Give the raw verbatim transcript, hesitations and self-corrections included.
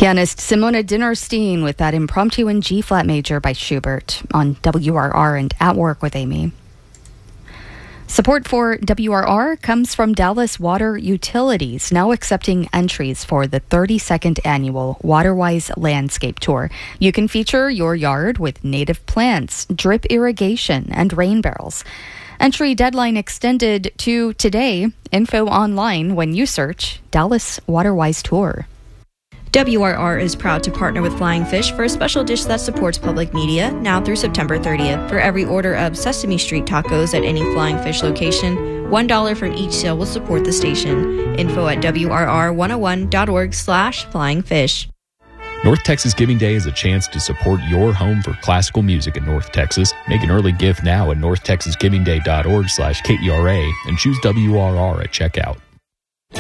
Pianist Simona Dinnerstein with that impromptu in G-flat major by Schubert on W R R and At Work with Amy. Support for W R R comes from Dallas Water Utilities, now accepting entries for the thirty-second annual WaterWise Landscape Tour. You can feature your yard with native plants, drip irrigation, and rain barrels. Entry deadline extended to today. Info online when you search Dallas WaterWise Tour. W R R is proud to partner with Flying Fish for a special dish that supports public media now through September thirtieth. For every order of Sesame Street tacos at any Flying Fish location, one dollar from each sale will support the station. Info at W R R one oh one dot org slash flying fish. North Texas Giving Day is a chance to support your home for classical music in North Texas. Make an early gift now at north texas giving day dot org slash K E R A and choose W R R at checkout.